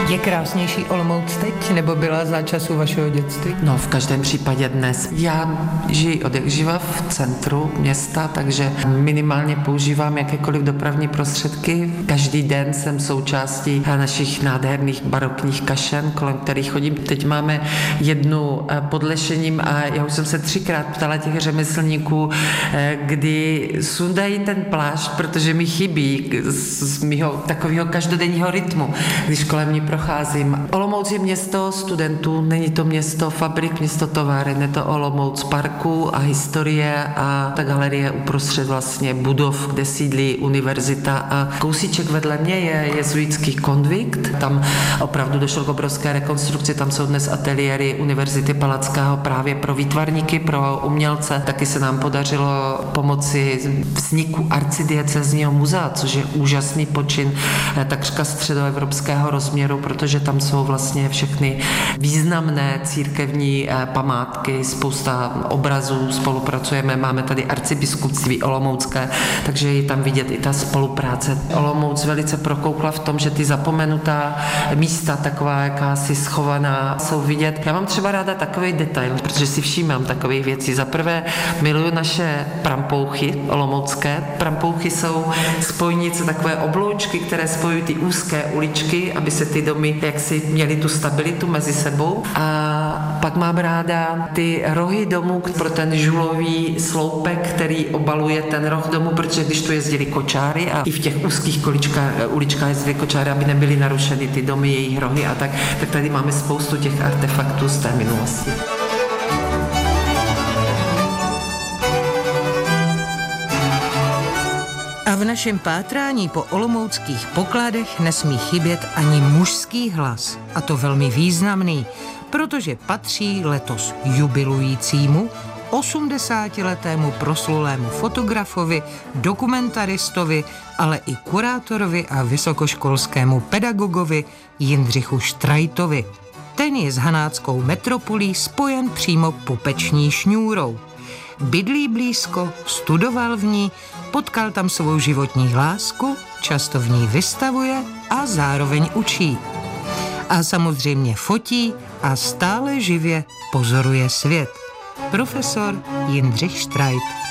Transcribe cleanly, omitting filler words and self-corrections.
Je krásnější Olomouc teď, nebo byla za času vašeho dětství? No, v každém případě dnes. Já žiji od jak živa v centru města, takže minimálně používám jakékoliv dopravní prostředky. Každý den jsem součástí našich nádherných barokních kašen, kolem kterých chodím. Teď máme jednu pod Lešením a já už jsem se 3krát ptala těch řemeslníků, kdy sundají ten plášť, protože mi chybí z mýho takového každodenního rytmu, když kolem ní procházím. Olomouc je město studentů, není to město fabrik, město továren, je to Olomouc parků a historie a ta galerie uprostřed vlastně budov, kde sídlí univerzita a kousíček vedle mě je jezuitský konvikt. Tam opravdu došlo k obrovské rekonstrukci, tam jsou dnes ateliéry Univerzity Palackého právě pro výtvarníky, pro umělce. Taky se nám podařilo pomoci vzniku arcidiecézního muzea, což je úžasný počin takřka středoevropského rozměru, protože tam jsou vlastně všechny významné církevní památky, spousta obrazů, spolupracujeme, máme tady arcibiskupství olomoucké, takže je tam vidět i ta spolupráce. Olomouc velice prokoukla v tom, že ty zapomenutá místa, taková jakási schovaná, jsou vidět. Já mám třeba ráda takový detail, protože si všímám takových věcí. Za prvé miluju naše prampouchy olomoucké. Prampouchy jsou spojnice, takové obloučky, které spojují ty úzké uličky, aby se ty domy jaksi měly tu stabilitu mezi sebou. A pak mám ráda ty rohy domů pro ten žulový sloupek, který obaluje ten roh domu, protože když tu jezdili kočáry a i v těch úzkých uličkách jezdili kočáry, aby nebyly narušeny ty domy, jejich rohy a tak tady máme spoustu těch artefaktů z té minulosti. A v našem pátrání po olomouckých pokladech nesmí chybět ani mužský hlas. A to velmi významný, protože patří letos jubilujícímu 80letému proslulému fotografovi, dokumentaristovi, ale i kurátorovi a vysokoškolskému pedagogovi Jindřichu Štrajtovi. Ten je s hanáckou metropolí spojen přímo pupeční šňůrou. Bydlí blízko, studoval v ní, potkal tam svou životní lásku, často v ní vystavuje a zároveň učí. A samozřejmě fotí a stále živě pozoruje svět. Profesor Jindřich Štrajt.